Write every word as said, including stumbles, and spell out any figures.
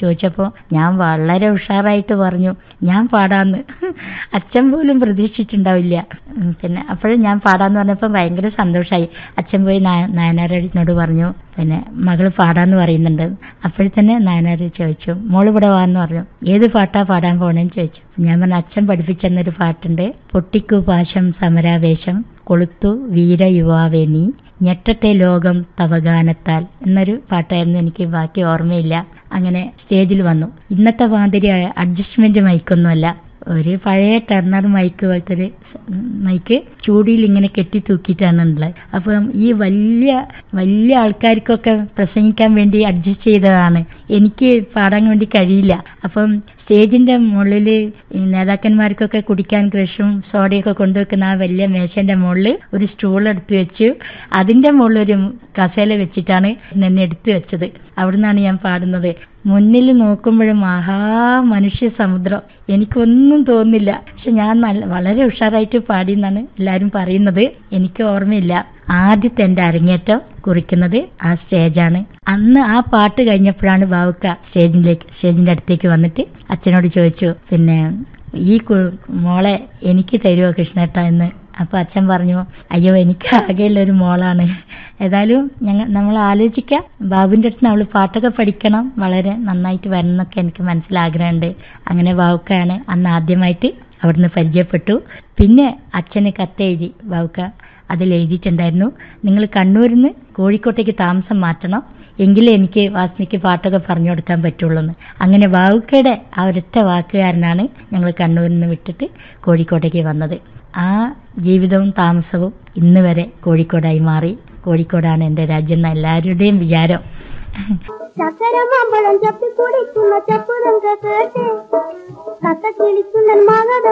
ചോദിച്ചപ്പോൾ ഞാൻ വളരെ ഉഷാറായിട്ട് പറഞ്ഞു ഞാൻ പാടാന്ന്. അച്ഛൻ പോലും പ്രതീക്ഷിച്ചിട്ടുണ്ടാവില്ല. പിന്നെ അപ്പോഴും ഞാൻ പാടാന്ന് പറഞ്ഞപ്പോൾ ഭയങ്കര സന്തോഷമായി. അച്ഛൻ പോയി നായനാരോട് പറഞ്ഞു പിന്നെ മകള് പാടാന്ന് പറയുന്നുണ്ട്. അപ്പോഴത്തന്നെ നായനാര് ചോദിച്ചു മോള് ഇവിടെ വാന്ന് പറഞ്ഞു. ഏത് പാട്ടാ പാടാൻ പോണേന്ന് ചോദിച്ചു. ഞാൻ പറഞ്ഞു അച്ഛൻ പഠിപ്പിച്ചെന്നൊരു പാട്ടുണ്ട്, പൊട്ടിക്കു പാശം സമരാവേശം കൊളുത്തു വീര യുവാവേ നീ ഞെട്ടത്തെ ലോകം തവഗാനത്താൽ എന്നൊരു പാട്ടായിരുന്നു. എനിക്ക് ബാക്കി ഓർമ്മയില്ല. അങ്ങനെ സ്റ്റേജിൽ വന്നു. ഇന്നത്തെ മാതിരി അഡ്ജസ്റ്റ്മെന്റ് മൈക്കൊന്നുമല്ല, ഒരു പഴയ ടർണർ മൈക്ക് പോലത്തെ ഒരു മൈക്ക് ചൂടിയിൽ ഇങ്ങനെ കെട്ടി തൂക്കിയിട്ടാണുള്ളത്. അപ്പം ഈ വലിയ വലിയ ആൾക്കാർക്കൊക്കെ പ്രസംഗിക്കാൻ വേണ്ടി അഡ്ജസ്റ്റ് ചെയ്തതാണ്. എനിക്ക് പാടാൻ വേണ്ടി കഴിയില്ല. അപ്പം സ്റ്റേജിന്റെ മുകളിൽ നേതാക്കന്മാർക്കൊക്കെ കുടിക്കാൻ ക്രഷും സോഡയൊക്കെ കൊണ്ടുവെക്കുന്ന ആ വലിയ മേശന്റെ മുകളിൽ ഒരു സ്റ്റൂൾ എടുത്തു വെച്ചു. അതിന്റെ മുകളിൽ ഒരു കസേല വെച്ചിട്ടാണ് എന്നെ എടുത്തു വെച്ചത്. അവിടുന്നാണ് ഞാൻ പാടുന്നത്. മുന്നിൽ നോക്കുമ്പോഴും മഹാ മനുഷ്യ സമുദ്രം, എനിക്കൊന്നും തോന്നില്ല. പക്ഷെ ഞാൻ നല്ല വളരെ ഉഷാറായിട്ട് പാടിയെന്നാണ് എല്ലാവരും പറയുന്നത്. എനിക്ക് ഓർമ്മയില്ല. ആദ്യത്തെ എന്റെ അരങ്ങേറ്റം കുറിക്കുന്നത് ആ സ്റ്റേജാണ്. അന്ന് ആ പാട്ട് കഴിഞ്ഞപ്പോഴാണ് ബാവുക്ക സ്റ്റേജിലേക്ക് സ്റ്റേജിന്റെ അടുത്തേക്ക് വന്നിട്ട് അച്ഛനോട് ചോദിച്ചു, പിന്നെ ഈ മോളെ എനിക്ക് തരുമോ കൃഷ്ണേട്ട എന്ന്. അപ്പൊ അച്ഛൻ പറഞ്ഞു, അയ്യോ എനിക്ക് ആകെയുള്ള ഒരു മോളാണ്, ഏതായാലും ഞങ്ങൾ നമ്മൾ ആലോചിക്കാം, ബാബുവിന്റെ അടുത്ത് അവള് പാട്ടൊക്കെ പഠിക്കണം, വളരെ നന്നായിട്ട് വരണം എന്നൊക്കെ എനിക്ക് മനസ്സിലാഗ്രഹമുണ്ട്. അങ്ങനെ ബാവുക്കയാണ് അന്ന് ആദ്യമായിട്ട് അവിടുന്ന് പരിചയപ്പെട്ടു. പിന്നെ അച്ഛന് കത്തെഴുതി ബാവുക്ക. അതിൽ എഴുതിയിട്ടുണ്ടായിരുന്നു, നിങ്ങൾ കണ്ണൂരിൽ നിന്ന് കോഴിക്കോട്ടേക്ക് താമസം മാറ്റണം, എങ്കിലേ എനിക്ക് വാസനിക്ക് പാട്ടൊക്കെ പറഞ്ഞു കൊടുക്കാൻ പറ്റുള്ളൂ എന്ന്. അങ്ങനെ ബാവുക്കയുടെ ആ ഒരൊറ്റ വാക്കുകാരനാണ് ഞങ്ങൾ കണ്ണൂരിൽ നിന്ന് വിട്ടിട്ട് കോഴിക്കോട്ടേക്ക് വന്നത്. ആ ജീവിതവും താമസവും ഇന്ന് വരെ കോഴിക്കോടായി മാറി. കോഴിക്കോടാണ് എൻ്റെ രാജ്യം എന്ന എല്ലാവരുടെയും വിചാരം. ചക്കരമാമ്പഴം ചപ്പി കുടിക്കുന്ന ചപ്പുരങ്ക കേട്ടേ